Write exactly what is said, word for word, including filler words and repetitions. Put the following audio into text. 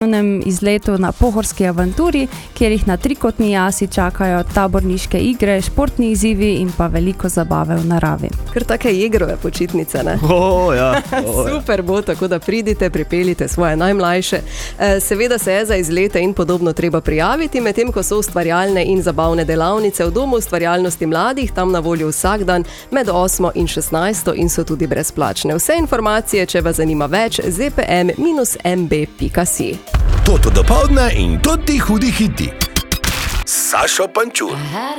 zabavnem izletu na pohorski avanturi, kjer jih na trikotni jasi čakajo taborniške igre, športni izzivi in pa veliko zabave v naravi. Kar take igrove počitnice, ne? O, ja. O, ja. Super bo, tako da pridite, pripeljite svoje najmlajše. Seveda se je za izlete in podobno treba prijaviti, medtem ko so ustvarjalne in zabavne delavnice v Domu ustvarjalnosti mladih, tam na voljo vsak dan med osmo in šestnajsto in so tudi brezplačne. Vse informacije, če vas zanima več, z p m minus m b pika si. Toto dopoldne in toti hudi hiti. Sašo Pančur.